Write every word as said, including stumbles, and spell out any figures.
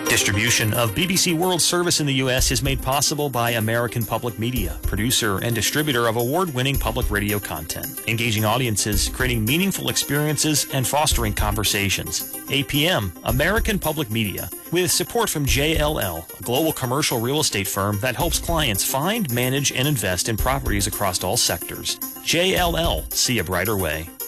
Distribution of B B C World Service in the U S is made possible by American Public Media, producer and distributor of award-winning public radio content, engaging audiences, creating meaningful experiences, and fostering conversations. A P M, American Public Media, with support from J L L, a global commercial real estate firm that helps clients find, manage, and invest in properties across all sectors. J L L, see a brighter way.